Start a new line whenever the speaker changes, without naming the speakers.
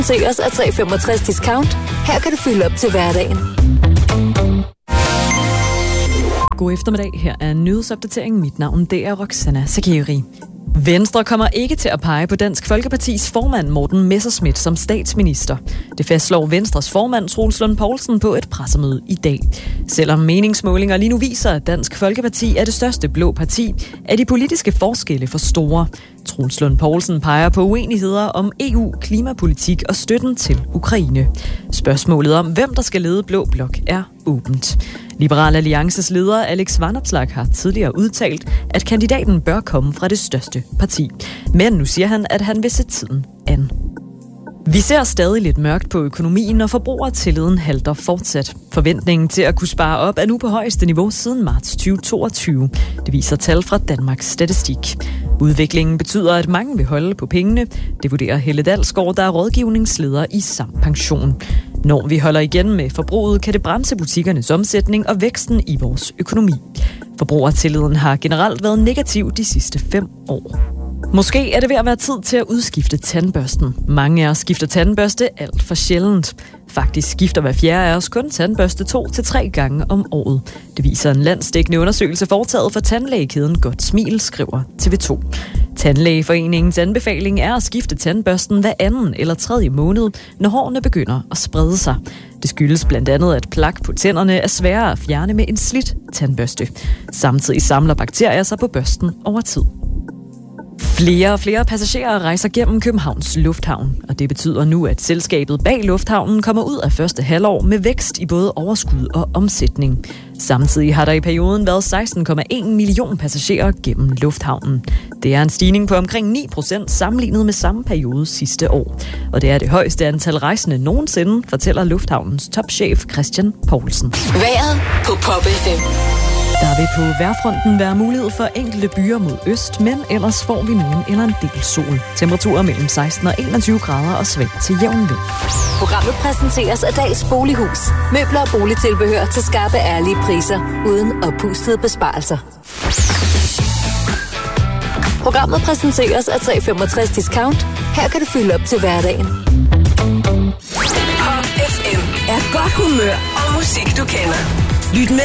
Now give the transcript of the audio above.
Ses af 365 Discount. Her kan du fylde op til hverdagen.
God eftermiddag. Her er en nyhedsopdatering. Mit navn det er Roxana Sakiri. Venstre kommer ikke til at pege på Dansk Folkepartis formand Morten Messerschmidt som statsminister. Det fastslår Venstres formand Troels Lund Poulsen på et pressemøde i dag. Selvom meningsmålinger lige nu viser, at Dansk Folkeparti er det største blå parti, er de politiske forskelle for store. Troels Lund Poulsen peger på uenigheder om EU, klimapolitik og støtten til Ukraine. Spørgsmålet om, hvem der skal lede Blå Blok, er åbent. Liberal Alliances leder Alex Vanopslagh har tidligere udtalt, at kandidaten bør komme fra det største parti. Men nu siger han, at han vil se tiden an. Vi ser stadig lidt mørkt på økonomien, og forbrugertilliden halter fortsat. Forventningen til at kunne spare op er nu på højeste niveau siden marts 2022. Det viser tal fra Danmarks Statistik. Udviklingen betyder, at mange vil holde på pengene. Det vurderer Helle Dalsgaard, der er rådgivningsleder i Sam Pension. Når vi holder igen med forbruget, kan det bremse butikkernes omsætning og væksten i vores økonomi. Forbrugertilliden har generelt været negativ de sidste 5 år. Måske er det ved at være tid til at udskifte tandbørsten. Mange af os skifter tandbørste alt for sjældent. Faktisk skifter hver fjerde af os kun tandbørste 2 til 3 gange om året. Det viser en landsdækkende undersøgelse foretaget for tandlægekæden Godt Smil, skriver TV2. Tandlægeforeningens anbefaling er at skifte tandbørsten hver anden eller tredje måned, når hårene begynder at sprede sig. Det skyldes blandt andet, at plak på tænderne er sværere at fjerne med en slidt tandbørste. Samtidig samler bakterier sig på børsten over tid. Flere og flere passagerer rejser gennem Københavns Lufthavn, og det betyder nu, at selskabet bag lufthavnen kommer ud af første halvår med vækst i både overskud og omsætning. Samtidig har der i perioden været 16,1 millioner passagerer gennem lufthavnen. Det er en stigning på omkring 9% sammenlignet med samme periode sidste år. Og det er det højeste antal rejsende nogensinde, fortæller lufthavnens topchef Christian Poulsen.
Vejret på Pop FM.
Der vil på vejrfronten være mulighed for enkelte byer mod øst, men ellers får vi nogen eller en del sol. Temperaturer mellem 16 og 21 grader og svag til jævn vind.
Programmet præsenteres af Dals Bolighus. Møbler og boligtilbehør til skarpe, ærlige priser, uden oppustede besparelser. Programmet præsenteres af 365 Discount. Her kan du fylde op til hverdagen.
Pop FM er godt humør og musik, du kender. Lyt med